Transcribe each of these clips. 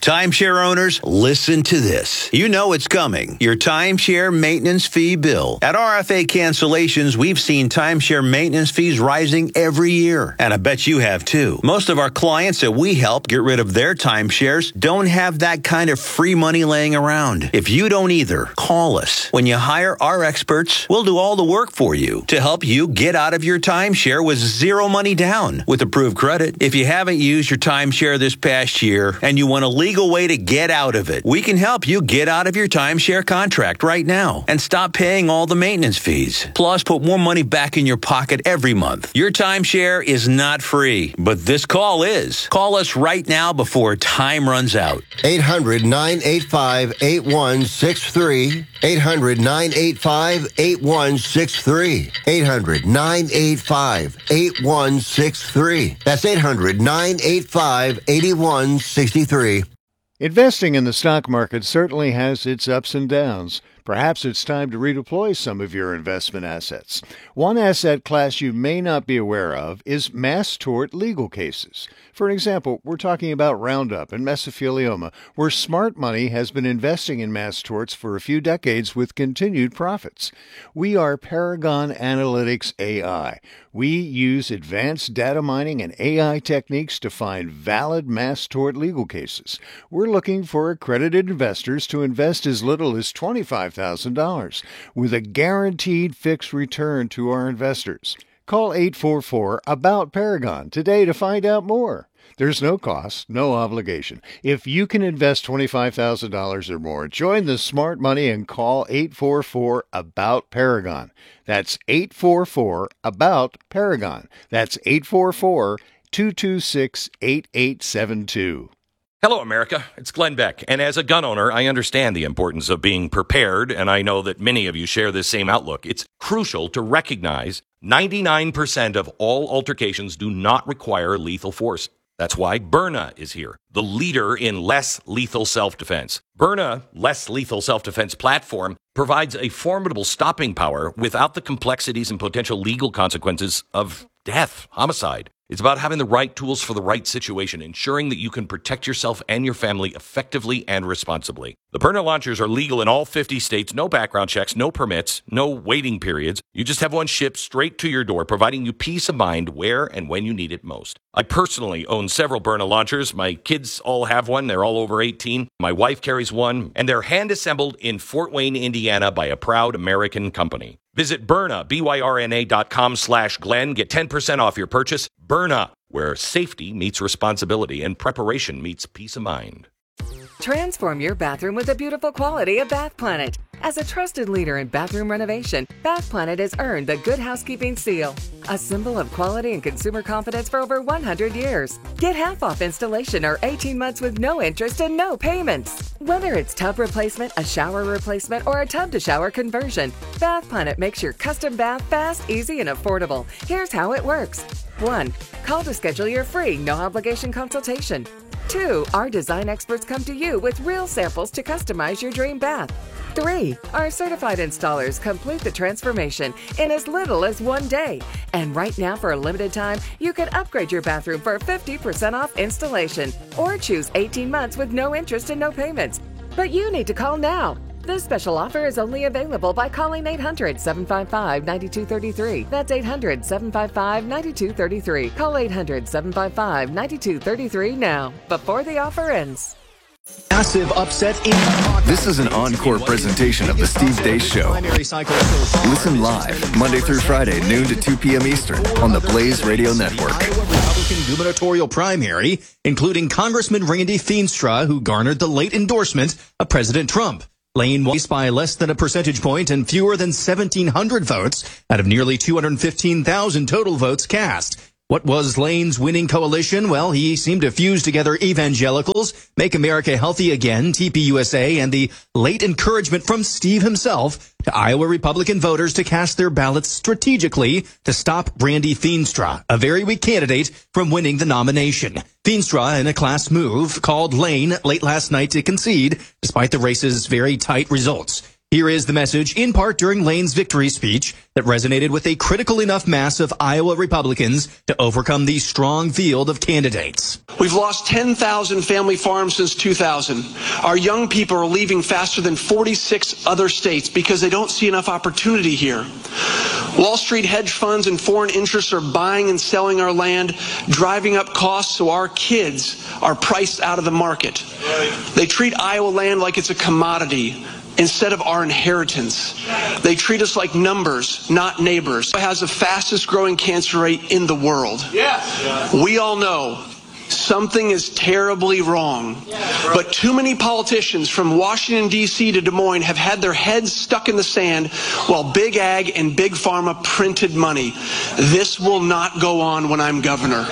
Timeshare owners, listen to this. You know it's coming. Your timeshare maintenance fee bill. At RFA Cancellations, we've seen timeshare maintenance fees rising every year. And I bet you have too. Most of our clients that we help get rid of their timeshares don't have that kind of free money laying around. If you don't either, call us. When you hire our experts, we'll do all the work for you to help you get out of your timeshare with zero money down with approved credit. If you haven't used your timeshare this past year and you want a legal way to get out of it, we can help you get out of your timeshare contract right now and stop paying all the maintenance fees. Plus, put more money back in your pocket every month. Your timeshare is not free, but this call is. Call us right now before time runs out. 800-985-8163. 800-985-8163. 800-985-8163. That's 800-985-8163. Investing in the stock market certainly has its ups and downs. Perhaps it's time to redeploy some of your investment assets. One asset class you may not be aware of is mass tort legal cases. For example, we're talking about Roundup and mesothelioma, where smart money has been investing in mass torts for a few decades with continued profits. We are Paragon Analytics AI. We use advanced data mining and AI techniques to find valid mass tort legal cases. We're looking for accredited investors to invest as little as $25,000 with a guaranteed fixed return to our investors. Call 844-ABOUT-PARAGON today to find out more. There's no cost, no obligation. If you can invest $25,000 or more, join the smart money and call 844-ABOUT-PARAGON. That's 844-ABOUT-PARAGON. That's 844-226-8872. Hello, America. It's Glenn Beck. And as a gun owner, I understand the importance of being prepared, and I know that many of you share this same outlook. It's crucial to recognize 99% of all altercations do not require lethal force. That's why Byrna is here, the leader in less lethal self-defense. Byrna, less lethal self-defense platform, provides a formidable stopping power without the complexities and potential legal consequences of death, homicide. It's about having the right tools for the right situation, ensuring that you can protect yourself and your family effectively and responsibly. The Byrna launchers are legal in all 50 states, no background checks, no permits, no waiting periods. You just have one shipped straight to your door, providing you peace of mind where and when you need it most. I personally own several Byrna launchers. My kids all have one. They're all over 18. My wife carries one, and they're hand-assembled in Fort Wayne, Indiana by a proud American company. Visit Byrna, BYRNA.com/Glenn. Get 10% off your purchase. Byrna, where safety meets responsibility and preparation meets peace of mind. Transform your bathroom with the beautiful quality of Bath Planet. As a trusted leader in bathroom renovation, Bath Planet has earned the Good Housekeeping seal, a symbol of quality and consumer confidence for over 100 years. Get half off installation or 18 months with no interest and no payments. Whether it's tub replacement, a shower replacement, or a tub-to-shower conversion, Bath Planet makes your custom bath fast, easy, and affordable. Here's how it works. 1. Call to schedule your free, no-obligation consultation. 2. Our design experts come to you with real samples to customize your dream bath. 3. Our certified installers complete the transformation in as little as 1 day. And right now, for a limited time, you can upgrade your bathroom for 50% off installation or choose 18 months with no interest and no payments. But you need to call now. This special offer is only available by calling 800-755-9233. That's 800-755-9233. Call 800-755-9233 now, before the offer ends. Massive upset in This is an encore presentation of the Steve Deace Show. Listen live Monday through Friday, noon to 2 p.m. Eastern on the Blaze Radio Network. Iowa Republican gubernatorial primary, including Congressman Randy Feenstra, who garnered the late endorsement of President Trump. Lane won by less than a percentage point and fewer than 1,700 votes out of nearly 215,000 total votes cast. What was Lane's winning coalition? Well, he seemed to fuse together evangelicals, Make America Healthy Again, TPUSA, and the late encouragement from Steve himself to Iowa Republican voters to cast their ballots strategically to stop Randy Feenstra, a very weak candidate, from winning the nomination. Feenstra, in a class move, called Lane late last night to concede, despite the race's very tight results. Here is the message, in part during Lane's victory speech, that resonated with a critical enough mass of Iowa Republicans to overcome the strong field of candidates. We've lost 10,000 family farms since 2000. Our young people are leaving faster than 46 other states because they don't see enough opportunity here. Wall Street hedge funds and foreign interests are buying and selling our land, driving up costs so our kids are priced out of the market. They treat Iowa land like it's a commodity instead of our inheritance. They treat us like numbers, not neighbors. It has the fastest growing cancer rate in the world. We all know something is terribly wrong. But too many politicians from Washington, D.C. to Des Moines have had their heads stuck in the sand while Big Ag and Big Pharma printed money. This will not go on when I'm governor.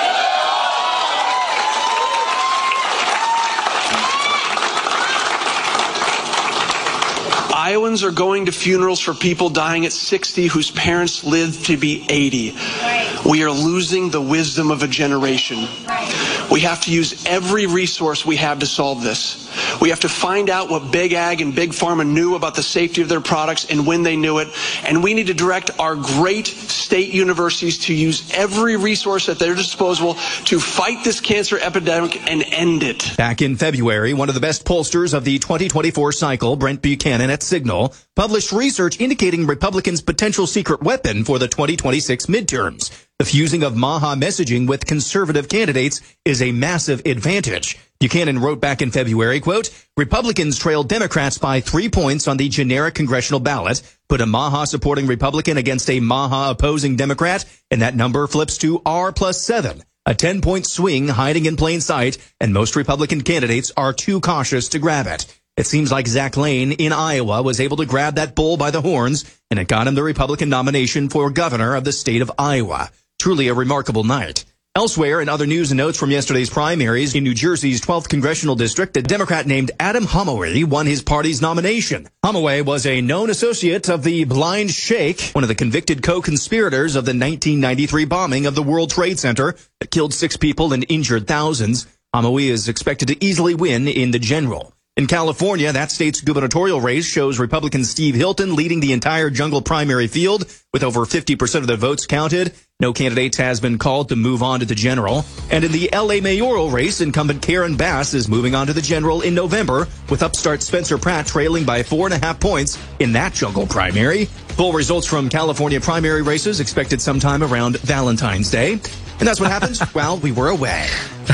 Iowans are going to funerals for people dying at 60 whose parents lived to be 80. We are losing the wisdom of a generation. We have to use every resource we have to solve this. We have to find out what Big Ag and Big Pharma knew about the safety of their products and when they knew it. And we need to direct our great state universities to use every resource at their disposal to fight this cancer epidemic and end it. Back in February, one of the best pollsters of the 2024 cycle, Brent Buchanan at Signal, published research indicating Republicans' potential secret weapon for the 2026 midterms. The fusing of Maha messaging with conservative candidates is a massive advantage. Buchanan wrote back in February, quote, Republicans trailed Democrats by 3 points on the generic congressional ballot. Put a Maha supporting Republican against a Maha opposing Democrat, and that number flips to R+7. A 10-point swing hiding in plain sight, and most Republican candidates are too cautious to grab it. It seems like Zach Lane in Iowa was able to grab that bull by the horns, and it got him the Republican nomination for governor of the state of Iowa. Truly a remarkable night. Elsewhere, in other news and notes from yesterday's primaries, in New Jersey's 12th congressional district, a Democrat named Adam Homowy won his party's nomination. Homowy was a known associate of the Blind Sheikh, one of the convicted co-conspirators of the 1993 bombing of the World Trade Center that killed 6 people and injured thousands. Homowy is expected to easily win in the general. In California, that state's gubernatorial race shows Republican Steve Hilton leading the entire jungle primary field with over 50% of the votes counted. No candidate has been called to move on to the general. And in the L.A. mayoral race, incumbent Karen Bass is moving on to the general in November, with upstart Spencer Pratt trailing by 4.5 points in that jungle primary. Full results from California primary races expected sometime around Valentine's Day. And that's what happens while we were away.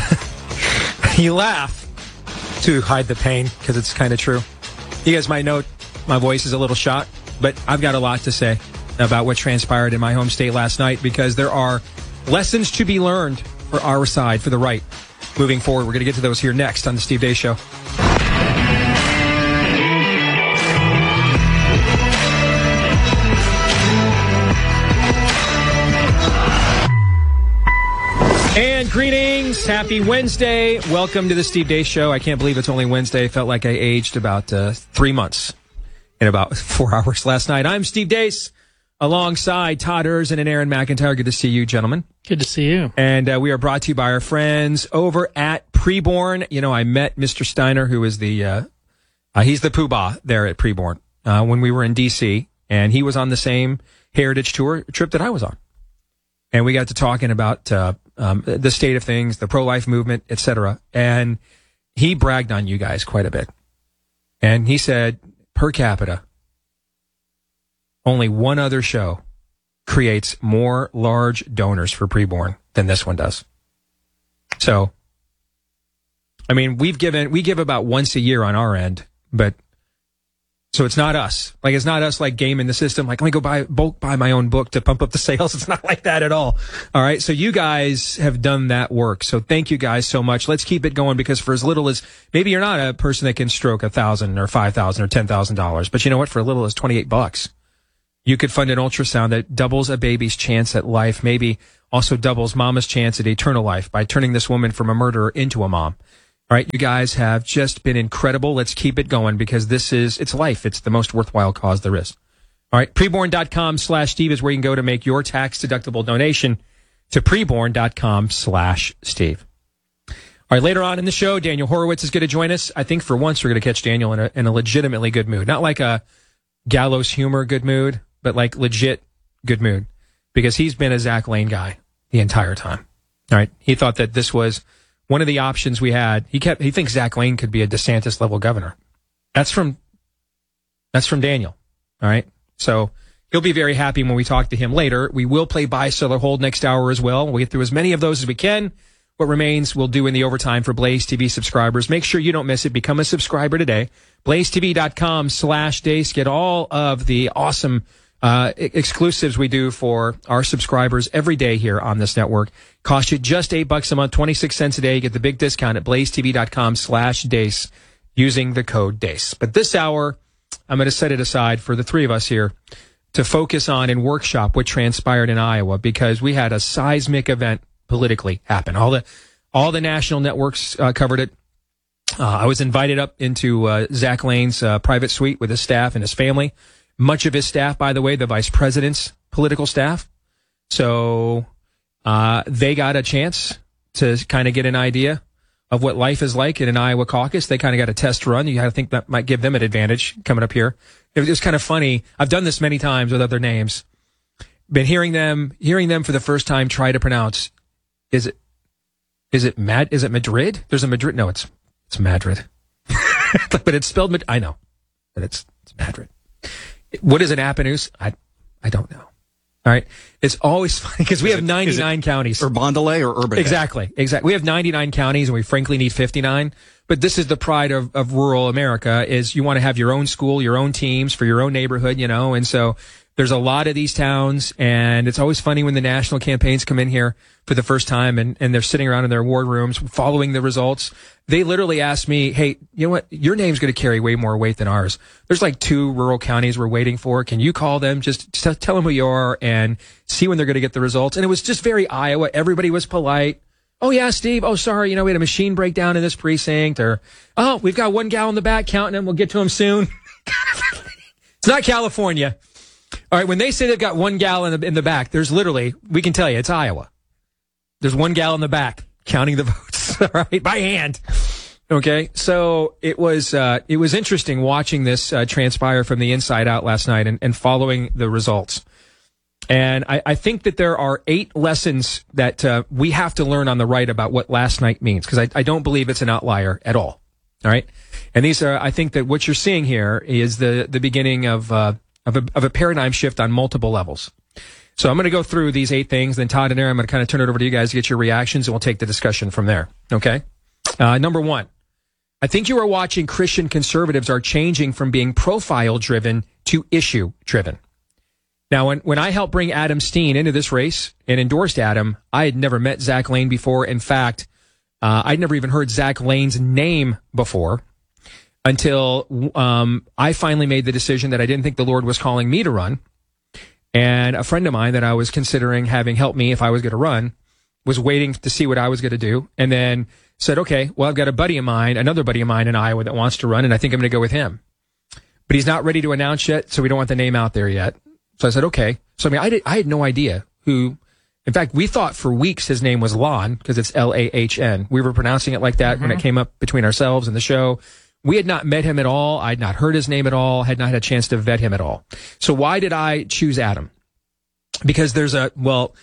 You laugh to hide the pain, because it's kind of true. You guys might note my voice is a little shot, but I've got a lot to say about what transpired in my home state last night, because there are lessons to be learned for our side, for the right, moving forward. We're going to get to those here next on the Steve Deace Show. And greetings. Happy Wednesday. Welcome to the Steve Deace Show. I can't believe it's only Wednesday. Felt like I aged about 3 months in about 4 hours last night. I'm Steve Deace alongside Todd Erzen and Aaron McIntyre. Good to see you, gentlemen. Good to see you. And we are brought to you by our friends over at Preborn. You know, I met Mr. Steiner, who is the he's the poobah there at Preborn when we were in D.C., and he was on the same Heritage Tour trip that I was on. And we got to talking about the state of things, the pro-life movement, etc. And he bragged on you guys quite a bit. And he said, per capita, only one other show creates more large donors for Preborn than this one does. So, I mean, we give about once a year on our end, but so it's not us. Like, it's not us like gaming the system. Like, let me go bulk buy my own book to pump up the sales. It's not like that at all. All right. So you guys have done that work. So thank you guys so much. Let's keep it going, because for as little as, maybe you're not a person that can stroke $1,000 or $5,000 or $10,000, but you know what? For as little as $28, you could fund an ultrasound that doubles a baby's chance at life, maybe also doubles mama's chance at eternal life by turning this woman from a murderer into a mom. All right, you guys have just been incredible. Let's keep it going, because it's life. It's the most worthwhile cause there is. All right, preborn.com/Steve is where you can go to make your tax-deductible donation to preborn.com/Steve. All All right, later on in the show, Daniel Horowitz is going to join us. I think for once we're going to catch Daniel in a legitimately good mood. Not like a gallows humor good mood, but like legit good mood. Because he's been a Zach Lane guy the entire time. All right, he thought that this was one of the options we had. He thinks Zach Lane could be a DeSantis-level governor. That's from Daniel. All right, so he'll be very happy when we talk to him later. We will play Buy, Sell, or Hold next hour as well. We'll get through as many of those as we can. What remains, we'll do in the overtime for Blaze TV subscribers. Make sure you don't miss it. Become a subscriber today. BlazeTV.com/Deace. Get all of the awesome exclusives we do for our subscribers every day here on this network. Cost you just $8 a month, 26 cents a day. You get the big discount at BlazeTV.com/Deace using the code DACE. But this hour, I'm going to set it aside for the three of us here to focus on and workshop what transpired in Iowa, because we had a seismic event politically happen. All the national networks covered it. I was invited up into Zach Lane's private suite with his staff and his family. Much of his staff, by the way, the vice president's political staff. So they got a chance to kind of get an idea of what life is like in an Iowa caucus. They kind of got a test run. You got to think that might give them an advantage coming up here. It was kind of funny. I've done this many times with other names. Been hearing them for the first time try to pronounce. Is it Madrid? There's a Madrid. No, it's Madrid. But it's spelled. I know, but it's Madrid. What is an Appanus? I don't know. All right. It's always funny because we have 99 counties. Urbandale or Urban? Exactly. We have 99 counties and we frankly need 59. But this is the pride of rural America, is you want to have your own school, your own teams for your own neighborhood, and so there's a lot of these towns, and it's always funny when the national campaigns come in here for the first time and they're sitting around in their war rooms following the results. They literally asked me, hey, you know what? Your name's going to carry way more weight than ours. There's like 2 rural counties we're waiting for. Can you call them? Just tell them who you are and see when they're going to get the results. And it was just very Iowa. Everybody was polite. Oh, yeah, Steve. Oh, sorry. We had a machine breakdown in this precinct. Or, oh, we've got 1 gal in the back counting them. We'll get to them soon. It's not California. All right, when they say they've got 1 gal in the back, there's literally, we can tell you, it's Iowa. There's 1 gal in the back counting the votes, all right, by hand. Okay, so it was interesting watching this transpire from the inside out last night and following the results. And I think that there are 8 lessons that we have to learn on the right about what last night means, because I don't believe it's an outlier at all. All right, and these are, I think that what you're seeing here is the beginning of a paradigm shift on multiple levels. So I'm going to go through these 8 things. Then Todd and Aaron, I'm going to kind of turn it over to you guys to get your reactions, and we'll take the discussion from there. Okay. Number 1, I think you are watching Christian conservatives are changing from being profile driven to issue driven. Now, when I helped bring Adam Steen into this race and endorsed Adam, I had never met Zach Lane before. In fact, I'd never even heard Zach Lane's name before, until I finally made the decision that I didn't think the Lord was calling me to run. And a friend of mine that I was considering having help me if I was going to run was waiting to see what I was going to do, and then said, okay, well, I've got another buddy of mine in Iowa that wants to run, and I think I'm going to go with him. But he's not ready to announce yet, so we don't want the name out there yet. So I said, okay. So I had no idea who. In fact, we thought for weeks his name was Lon, because it's Lahn. We were pronouncing it like that when it came up between ourselves and the show. We had not met him at all. I had not heard his name at all, had not had a chance to vet him at all. So why did I choose Adam? Because there's a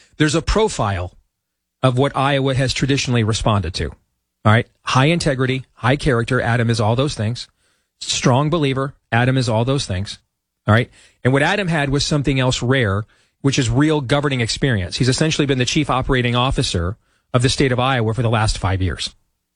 profile of what Iowa has traditionally responded to. All right. High integrity, high character. Adam is all those things. Strong believer. Adam is all those things. All right. And what Adam had was something else rare, which is real governing experience. He's essentially been the chief operating officer of the state of Iowa for the last 5 years.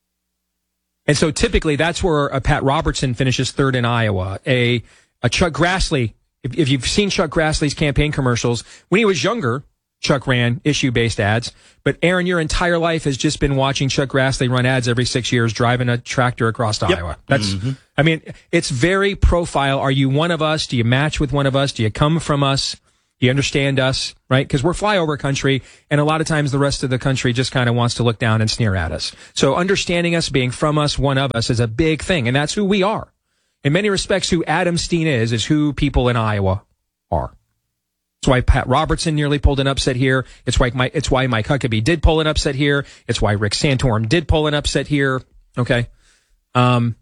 And so typically that's where a Pat Robertson finishes 3rd in Iowa. A Chuck Grassley, if you've seen Chuck Grassley's campaign commercials, when he was younger, Chuck ran issue-based ads. But Aaron, your entire life has just been watching Chuck Grassley run ads every 6 years, driving a tractor across Iowa. That's, I mean, it's very profile. Are you one of us? Do you match with one of us? Do you come from us? Do you understand us? Right? Because we're flyover country, and a lot of times the rest of the country just kind of wants to look down and sneer at us. So understanding us, being from us, one of us, is a big thing, and that's who we are. In many respects, who Adam Steen is who people in Iowa are. It's why Pat Robertson nearly pulled an upset here. It's why Mike Huckabee did pull an upset here. It's why Rick Santorum did pull an upset here. Okay. But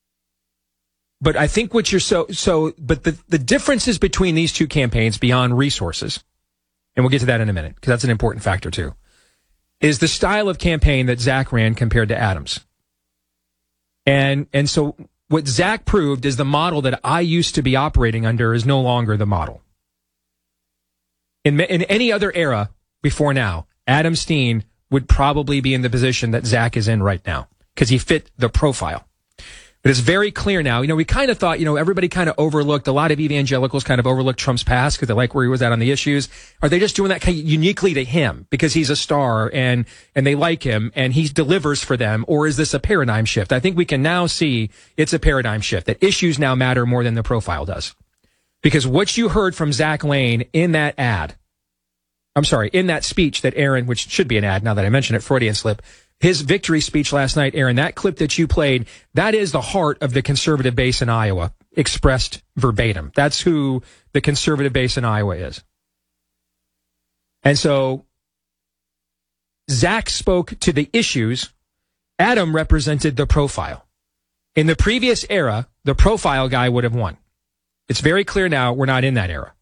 I think what you're but the differences between these two campaigns beyond resources, and we'll get to that in a minute because that's an important factor too, is the style of campaign that Zach ran compared to Adams. And so what Zach proved is the model that I used to be operating under is no longer the model. In any other era before now, Adam Steen would probably be in the position that Zach is in right now because he fit the profile. But it's very clear now. We kind of thought, everybody kind of overlooked, a lot of evangelicals kind of overlooked Trump's past because they like where he was at on the issues. Are they just doing that kind of uniquely to him because he's a star and they like him and he delivers for them? Or is this a paradigm shift? I think we can now see it's a paradigm shift, that issues now matter more than the profile does. Because what you heard from Zach Lane in that in that speech that Aaron, which should be an ad now that I mention it, Freudian slip, his victory speech last night, Aaron, that clip that you played, that is the heart of the conservative base in Iowa, expressed verbatim. That's who the conservative base in Iowa is. And so Zach spoke to the issues. Adam represented the profile. In the previous era, the profile guy would have won. It's very clear now we're not in that era.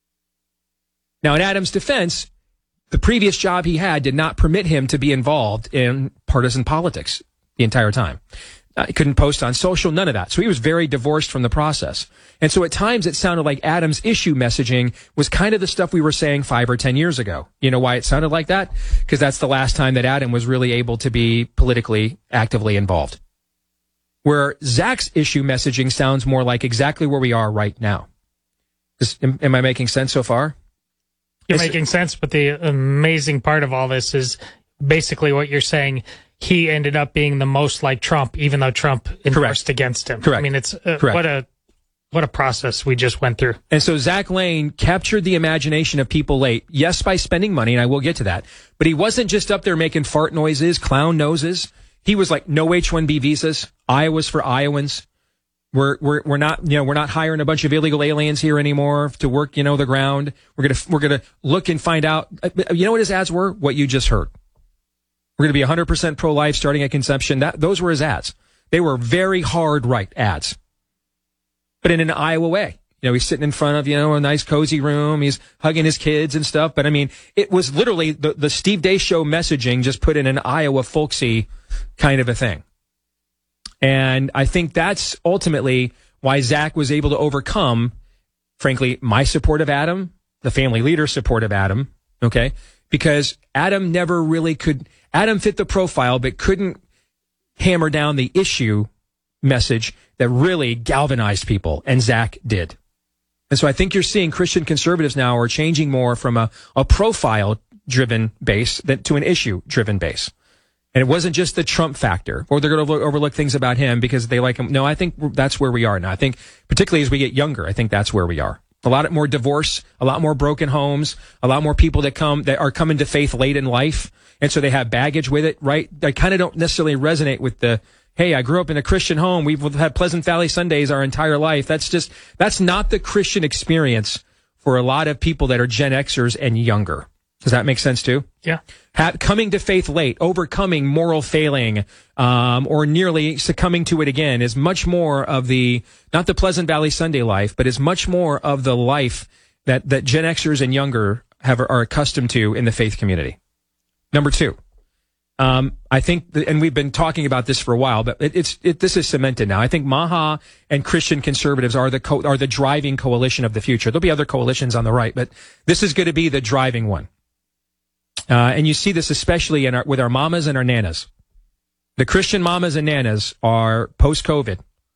Now, in Adam's defense, the previous job he had did not permit him to be involved in partisan politics the entire time. He couldn't post on social, none of that. So he was very divorced from the process. And so at times it sounded like Adam's issue messaging was kind of the stuff we were saying 5 or 10 years ago. You know why it sounded like that? Because that's the last time that Adam was really able to be politically actively involved. Where Zach's issue messaging sounds more like exactly where we are right now. Am I making sense so far? You're making sense, but the amazing part of all this is basically what you're saying. He ended up being the most like Trump, even though Trump endorsed against him. Correct. I mean, it's what a process we just went through. And so Zach Lane captured the imagination of people late, yes, by spending money, and I will get to that, but he wasn't just up there making fart noises, clown noses. He was like, no H-1B visas, Iowa's for Iowans. We're not, we're not hiring a bunch of illegal aliens here anymore to work, the ground. We're going to look and find out. You know what his ads were? What you just heard. We're going to be 100% pro-life starting at conception. Those were his ads. They were very hard right ads, but in an Iowa way. He's sitting in front of, a nice cozy room. He's hugging his kids and stuff. But I mean, it was literally the Steve Deace show messaging just put in an Iowa folksy kind of a thing. And I think that's ultimately why Zach was able to overcome, frankly, my support of Adam, the family leader support of Adam, okay? Because Adam never really Adam fit the profile, but couldn't hammer down the issue message that really galvanized people, and Zach did. And so I think you're seeing Christian conservatives now are changing more from a profile-driven base to an issue-driven base. And it wasn't just the Trump factor, or they're going to overlook things about him because they like him. No, I think that's where we are now. I think particularly as we get younger, I think that's where we are. A lot more divorce, a lot more broken homes, a lot more people that are coming to faith late in life. And so they have baggage with it, right? They kind of don't necessarily resonate with hey, I grew up in a Christian home. We've had Pleasant Valley Sundays our entire life. That's not the Christian experience for a lot of people that are Gen Xers and younger. Does that make sense too? Yeah. Coming to faith late, overcoming moral failing, or nearly succumbing to it again is much more of not the Pleasant Valley Sunday life, but is much more of the life that Gen Xers and younger are accustomed to in the faith community. Number two, I think, and we've been talking about this for a while, but this is cemented now. I think Maha and Christian conservatives are the driving coalition of the future. There'll be other coalitions on the right, but this is going to be the driving one. And you see this especially with our mamas and our nanas. The Christian mamas and nanas are post-COVID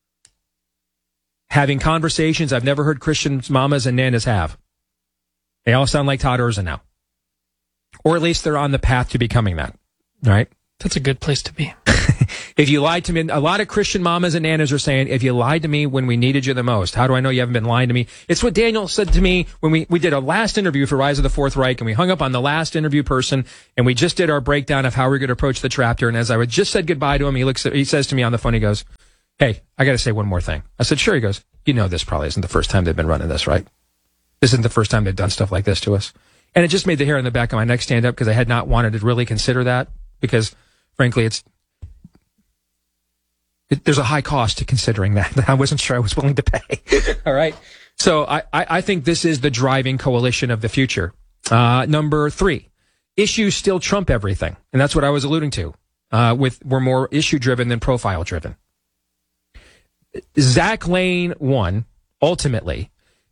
having conversations I've never heard Christian mamas and nanas have. They all sound like Todd Erza now. Or at least they're on the path to becoming that. Right? That's a good place to be. If you lied to me, a lot of Christian mamas and nanas are saying, if you lied to me when we needed you the most, how do I know you haven't been lying to me? It's what Daniel said to me when we did a last interview for Rise of the Fourth Reich, and we hung up on the last interview person, and we just did our breakdown of how we're going to approach the chapter. And as I just said goodbye to him, he says to me on the phone, he goes, hey, I got to say one more thing. I said, sure. He goes, this probably isn't the first time they've been running this, right? This isn't the first time they've done stuff like this to us. And it just made the hair on the back of my neck stand up because I had not wanted to really consider that because, frankly, there's a high cost to considering that I wasn't sure I was willing to pay. All right. So I think this is the driving coalition of the future. Number 3, issues still trump everything. And that's what I was alluding to. We're more issue driven than profile driven. Zach Lane won ultimately.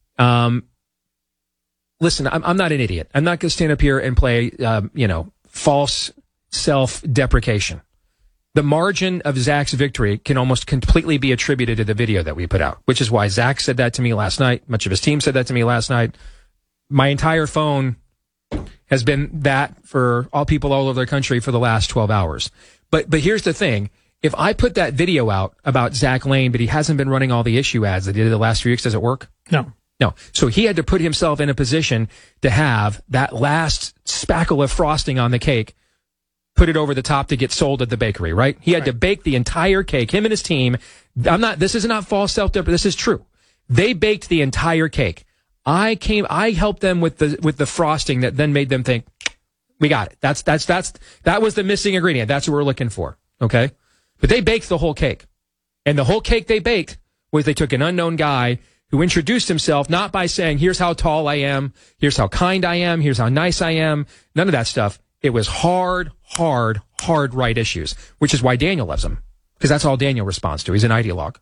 Listen, I'm not an idiot. I'm not going to stand up here and play, false self-deprecation. The margin of Zach's victory can almost completely be attributed to the video that we put out, which is why Zach said that to me last night. Much of his team said that to me last night. My entire phone has been that for all people all over the country for the last 12 hours. But here's the thing. If I put that video out about Zach Lane, but he hasn't been running all the issue ads that he did the last few weeks, does it work? No. So he had to put himself in a position to have that last spackle of frosting on the cake, put it over the top to get sold at the bakery, right? He had to bake the entire cake, him and his team. This is not false self-deprecation. This is true. They baked the entire cake. I helped them with the frosting that then made them think, we got it. That was the missing ingredient. That's what we're looking for. Okay. But they baked the whole cake. And the whole cake they baked was they took an unknown guy who introduced himself not by saying, here's how tall I am, here's how kind I am, here's how nice I am. None of that stuff. It was hard right issues, which is why Daniel loves him. Because that's all Daniel responds to. He's an ideologue.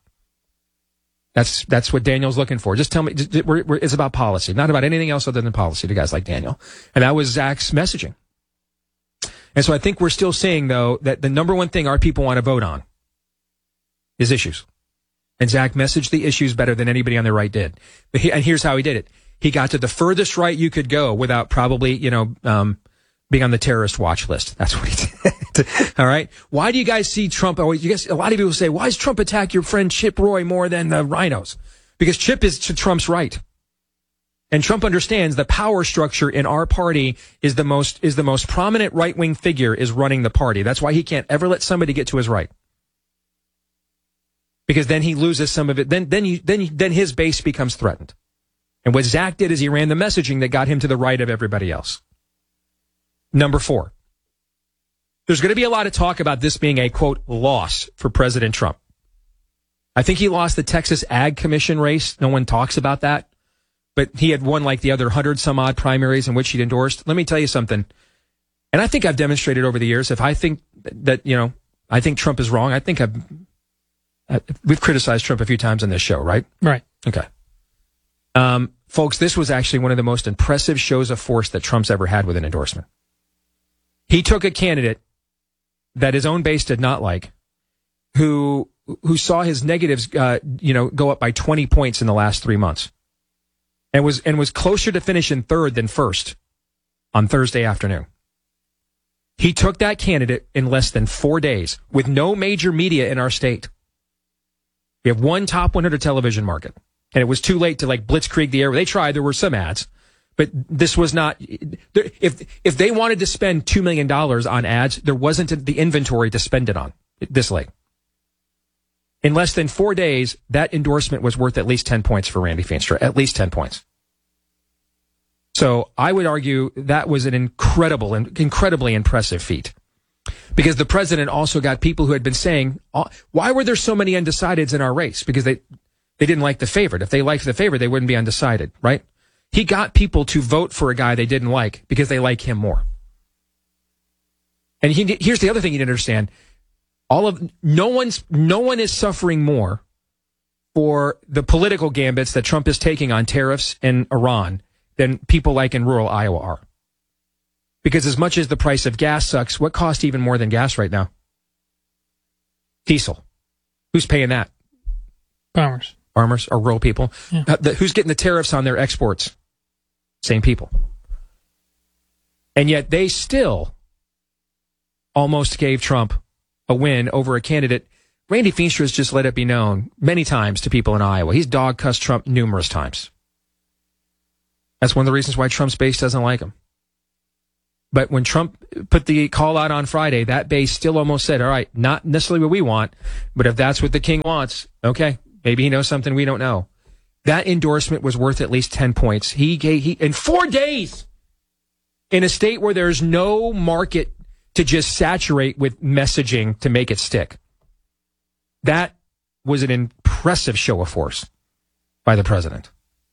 That's what Daniel's looking for. Just tell me, it's about policy, not about anything else other than policy to guys like Daniel. And that was Zach's messaging. And so I think we're still seeing, though, that the number one thing our people want to vote on is issues. And Zach messaged the issues better than anybody on the right did. And here's how he did it. He got to the furthest right you could go without probably, being on the terrorist watch list. That's what he did. All right. Why do you guys see Trump? A lot of people say, why does Trump attack your friend Chip Roy more than the rhinos? Because Chip is to Trump's right. And Trump understands the power structure in our party is the most prominent right-wing figure is running the party. That's why he can't ever let somebody get to his right. Because then he loses some of it. Then his base becomes threatened. And what Zach did is he ran the messaging that got him to the right of everybody else. Number 4. There's going to be a lot of talk about this being a, quote, loss for President Trump. I think he lost the Texas Ag Commission race. No one talks about that. But he had won like the other 100-some-odd primaries in which he'd endorsed. Let me tell you something. And I think I've demonstrated over the years, if I think that, I think Trump is wrong, I think we've criticized Trump a few times on this show, right? Right. Okay. Folks, this was actually one of the most impressive shows of force that Trump's ever had with an endorsement. He took a candidate that his own base did not like, who saw his negatives, go up by 20 points in the last 3 months, and was closer to finishing third than first on Thursday afternoon. He took that candidate in less than 4 days with no major media in our state. We have one top 100 television market, and it was too late to blitzkrieg the air. They tried. There were some ads. But this was not, if they wanted to spend $2 million on ads, there wasn't the inventory to spend it on this late. In less than 4 days, that endorsement was worth at least 10 points for Randy Feenstra, at least 10 points. So I would argue that was an incredibly impressive feat. Because the president also got people who had been saying, why were there so many undecideds in our race? Because they didn't like the favorite. If they liked the favorite, they wouldn't be undecided, right? He got people to vote for a guy they didn't like because they like him more. And here's the other thing you need to understand. No one is suffering more for the political gambits that Trump is taking on tariffs and Iran than people like in rural Iowa are. Because as much as the price of gas sucks, what costs even more than gas right now? Diesel. Who's paying that? Farmers or rural people. Yeah. Who's getting the tariffs on their exports? Same people. And yet they still almost gave Trump a win over a candidate. Randy Feenstra has just let it be known many times to people in Iowa. He's dog-cussed Trump numerous times. That's one of the reasons why Trump's base doesn't like him. But when Trump put the call out on Friday, that base still almost said, all right, not necessarily what we want, but if that's what the king wants, okay, maybe he knows something we don't know. that endorsement was worth at least 10 points. He in 4 days, in a state where there's no market to just saturate with messaging to make it stick. That was an impressive show of force by the president.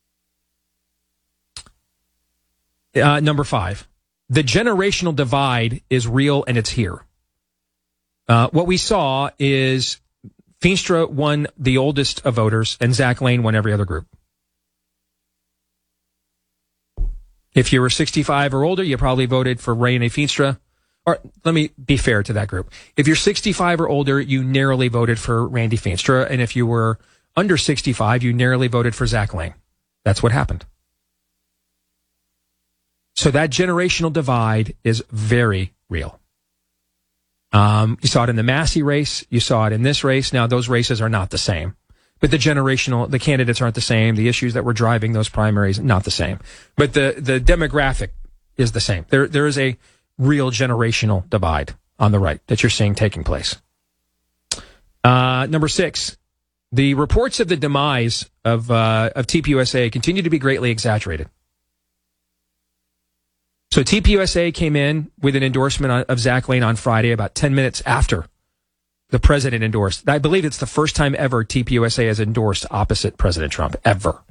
Number 5, the generational divide is real and it's here. What we saw is Feenstra won the oldest of voters and Zach Lane won every other group. If you were 65 or older, you probably voted for Randy Feenstra. Or let me be fair to that group. If you're 65 or older, you narrowly voted for Randy Feenstra. And if you were under 65, you narrowly voted for Zach Lane. That's what happened. So that generational divide is very real. You saw it in the Massey race. You saw it in this race. Now, those races are not the same. But the candidates aren't the same. The issues that were driving those primaries, not the same. But the demographic is the same. There is a real generational divide on the right that you're seeing taking place. Number 6, the reports of the demise of TPUSA continue to be greatly exaggerated. So TPUSA came in with an endorsement of Zach Lane on Friday about 10 minutes after the president endorsed. I believe it's the first time ever TPUSA has endorsed opposite President Trump. Ever.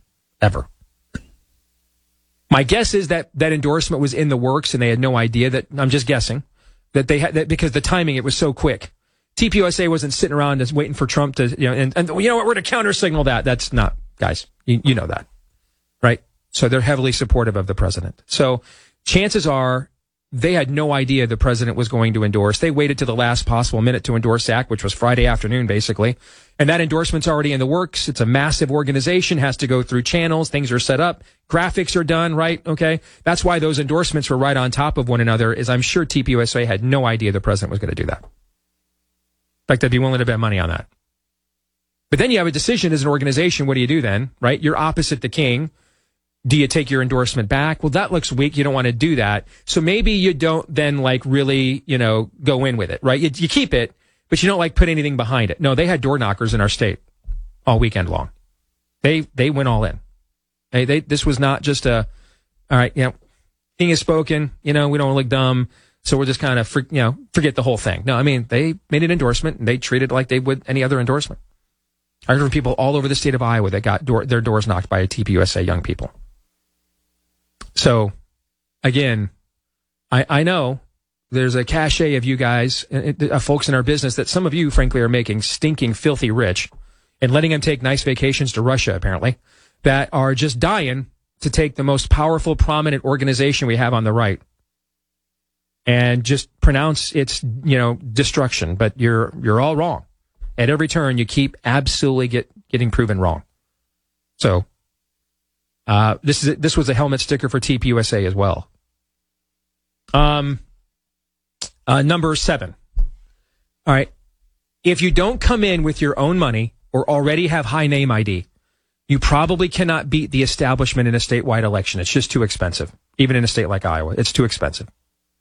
My guess is that endorsement was in the works and they had no idea that, I'm just guessing, that they had that because the timing, it was so quick. TPUSA wasn't sitting around just waiting for Trump to, and you know what, we're to counter signal that. That's not, guys, you know that, right? So they're heavily supportive of the president. So chances are they had no idea the president was going to endorse. They waited to the last possible minute to endorse Zach, which was Friday afternoon, basically. And that endorsement's already in the works. It's a massive organization, has to go through channels. Things are set up. Graphics are done, right? Okay. That's why those endorsements were right on top of one another, is I'm sure TPUSA had no idea the president was going to do that. In fact, I'd be willing to bet money on that. But then you have a decision as an organization. What do you do then, right? You're opposite the king. Do you take your endorsement back? Well, that looks weak. You don't want to do that. So maybe you don't then really, go in with it, right? You keep it, but you don't put anything behind it. No, they had door knockers in our state all weekend long. They went all in. This was not just all right, king has spoken, we don't want to look dumb. So we're just kind of, forget the whole thing. No, I mean, they made an endorsement and they treated it like they would any other endorsement. I heard from people all over the state of Iowa that got their doors knocked by a TPUSA young people. So, again, I know there's a cachet of you guys, folks in our business, that some of you, frankly, are making stinking, filthy rich and letting them take nice vacations to Russia, apparently, that are just dying to take the most powerful, prominent organization we have on the right and just pronounce its, destruction. But you're all wrong. At every turn, you keep absolutely getting proven wrong. So, this was a helmet sticker for TPUSA as well. Number 7. All right. If you don't come in with your own money or already have high name ID, you probably cannot beat the establishment in a statewide election. It's just too expensive. Even in a state like Iowa, it's too expensive.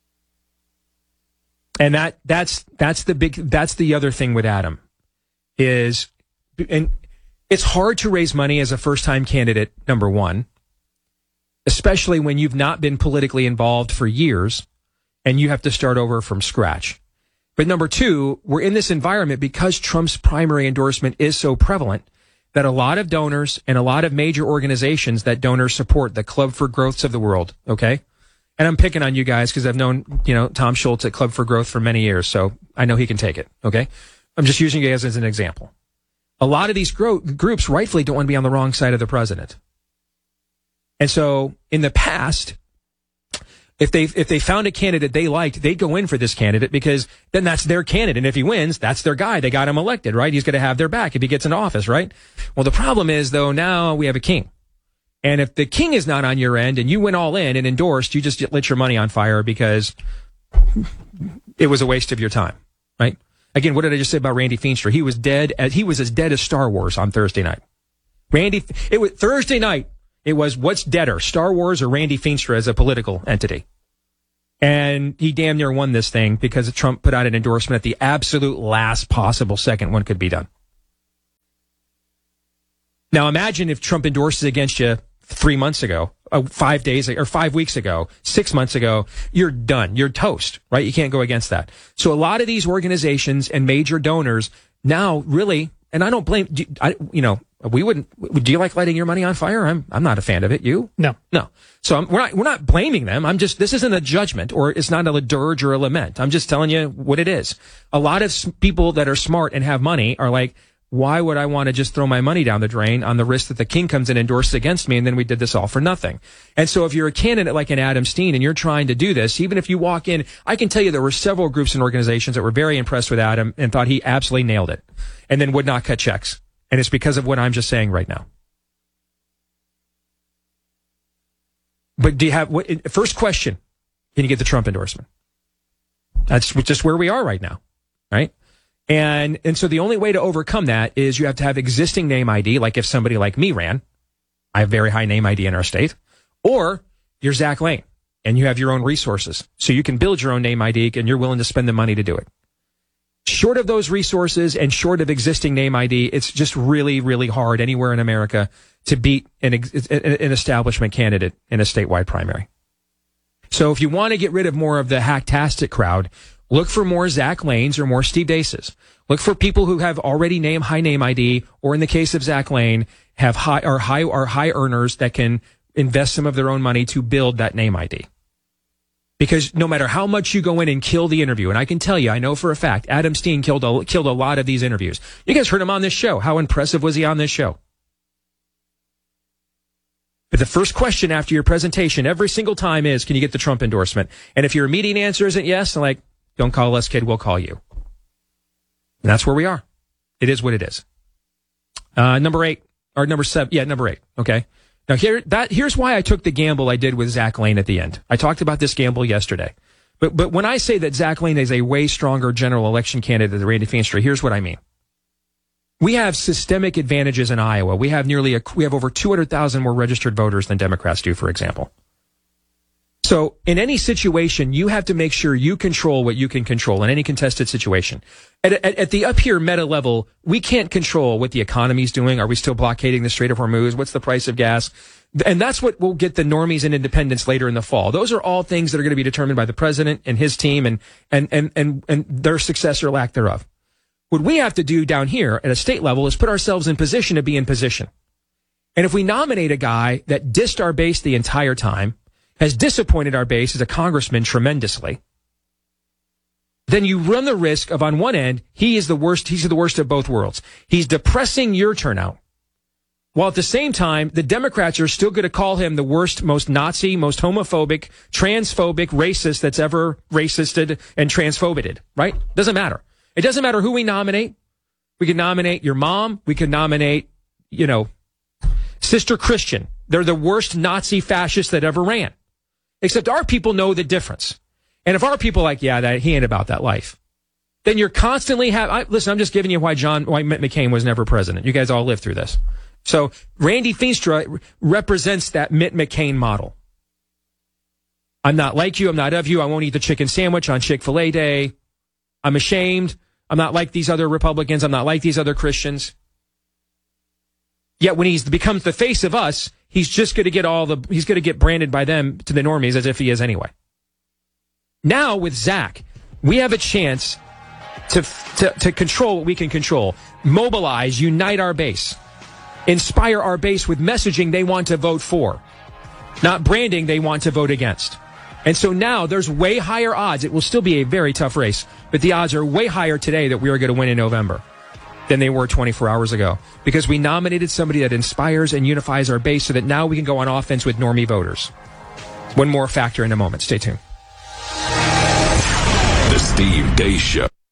And that's the other thing with Adam is, and it's hard to raise money as a first-time candidate, number one, especially when you've not been politically involved for years and you have to start over from scratch. But number two, we're in this environment because Trump's primary endorsement is so prevalent that a lot of donors and a lot of major organizations that donors support, the Club for Growths of the world, okay? And I'm picking on you guys because I've known, Tom Schultz at Club for Growth for many years, so I know he can take it, okay? I'm just using you guys as an example. A lot of these groups rightfully don't want to be on the wrong side of the president. And so in the past, if they found a candidate they liked, they'd go in for this candidate because then that's their candidate. And if he wins, that's their guy. They got him elected, right? He's going to have their back if he gets in office, right? Well, the problem is, though, now we have a king. And if the king is not on your end and you went all in and endorsed, you just lit your money on fire because it was a waste of your time, right? Again, what did I just say about Randy Feenstra? He was dead. He was as dead as Star Wars on Thursday night. Thursday night. It was what's deader, Star Wars or Randy Feenstra as a political entity? And he damn near won this thing because Trump put out an endorsement at the absolute last possible second one could be done. Now imagine if Trump endorses against you 3 months ago, 5 days or 5 weeks ago, 6 months ago, you're done. You're toast, right? You can't go against that. So a lot of these organizations and major donors now really, and I don't blame, we wouldn't, do you like lighting your money on fire? I'm not a fan of it. You? No. So we're not blaming them. This isn't a judgment, or it's not a dirge or a lament. I'm just telling you what it is. A lot of people that are smart and have money are like, why would I want to just throw my money down the drain on the risk that the king comes in and endorses against me, and then we did this all for nothing? And so if you're a candidate like an Adam Steen and you're trying to do this, even if you walk in, I can tell you there were several groups and organizations that were very impressed with Adam and thought he absolutely nailed it, and then would not cut checks. And it's because of what I'm just saying right now. But first question, can you get the Trump endorsement? That's just where we are right now, right? And so the only way to overcome that is you have to have existing name ID, like if somebody like me ran, I have very high name ID in our state, or you're Zach Lane and you have your own resources. So you can build your own name ID and you're willing to spend the money to do it. Short of those resources and short of existing name ID, it's just really, really hard anywhere in America to beat an establishment candidate in a statewide primary. So if you want to get rid of more of the hacktastic crowd, look for more Zach Lanes or more Steve Deaces. Look for people who have already high name ID, or in the case of Zach Lane, have high earners that can invest some of their own money to build that name ID. Because no matter how much you go in and kill the interview, and I can tell you, I know for a fact, Adam Steen killed a lot of these interviews. You guys heard him on this show. How impressive was he on this show? But the first question after your presentation every single time is, can you get the Trump endorsement? And if your immediate answer isn't yes, I'm like, don't call us, kid, we'll call you. And that's where we are. It is what it is. Number 8. Okay. Now here's why I took the gamble I did with Zach Lane at the end. I talked about this gamble yesterday. But when I say that Zach Lane is a way stronger general election candidate than Randy Feenstra, here's what I mean. We have systemic advantages in Iowa. We have over 200,000 more registered voters than Democrats do, for example. So in any situation, you have to make sure you control what you can control in any contested situation. At the up here meta level, we can't control what the economy's doing. Are we still blockading the Strait of Hormuz? What's the price of gas? And that's what will get the normies and independents later in the fall. Those are all things that are going to be determined by the president and his team and their success or lack thereof. What we have to do down here at a state level is put ourselves in position to be in position. And if we nominate a guy that dissed our base the entire time, has disappointed our base as a congressman tremendously, then you run the risk of, on one end, he's the worst of both worlds. He's depressing your turnout, while at the same time, the Democrats are still going to call him the worst, most Nazi, most homophobic, transphobic racist that's ever racisted and transphobited, right? Doesn't matter. It doesn't matter who we nominate. We can nominate your mom. We can nominate, Sister Christian. They're the worst Nazi fascists that ever ran. Except our people know the difference. And if our people he ain't about that life, then you're constantly listen, I'm just giving you why Mitt McCain was never president. You guys all lived through this. So Randy Feenstra represents that Mitt McCain model. I'm not like you. I'm not of you. I won't eat the chicken sandwich on Chick-fil-A Day. I'm ashamed. I'm not like these other Republicans. I'm not like these other Christians. Yet when he becomes the face of us, he's just going to get branded by them to the normies as if he is anyway. Now with Zach, we have a chance to control what we can control. Mobilize, unite our base. Inspire our base with messaging they want to vote for, not branding they want to vote against. And so now there's way higher odds. It will still be a very tough race, but the odds are way higher today that we are going to win in November than they were 24 hours ago, because we nominated somebody that inspires and unifies our base so that now we can go on offense with normie voters. One more factor in a moment. Stay tuned. The Steve Deace Show.